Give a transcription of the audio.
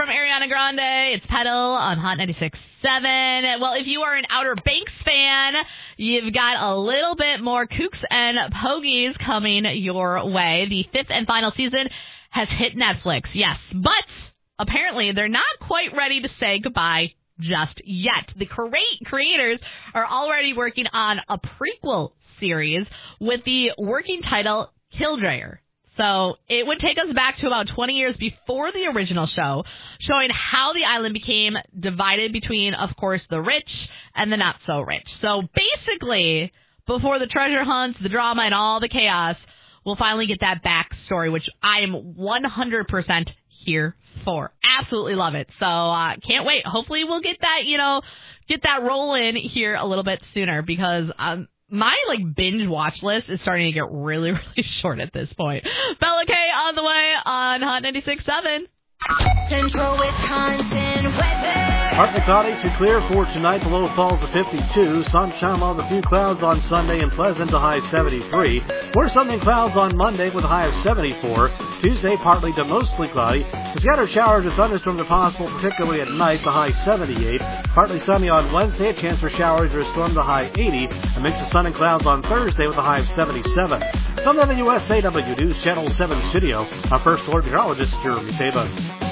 from Ariana Grande. It's Pedal on Hot 96.7. Well, if you are an Outer Banks fan, you've got a little bit more Kooks and Pogies coming your way. The 5th and final season has hit Netflix, yes, but apparently they're not quite ready to say goodbye just yet. The creators are already working on a prequel series with the working title Killdrayer. So it would take us back to about 20 years before the original show, showing how the island became divided between, of course, the rich and the not so rich. So basically, before the treasure hunts, the drama, and all the chaos, we'll finally get that backstory, which I am 100% here for. Absolutely love it. So can't wait. Hopefully we'll get that rolling here a little bit sooner, because my binge watch list is starting to get really, really short at this point. Bella K on the way on Hot 96.7. Central Wisconsin weather. Partly cloudy to clear for tonight. The low falls to 52. Sunshine on a few clouds on Sunday and pleasant, to high 73. More sun and clouds on Monday with a high of 74. Tuesday, partly to mostly cloudy. The scattered showers or thunderstorms are possible, particularly at night, the high 78. Partly sunny on Wednesday, a chance for showers or storms, the high 80. A mix of sun and clouds on Thursday with a high of 77. From the USAW News Channel 7 studio, our first alert meteorologist, Jeremy Sabin.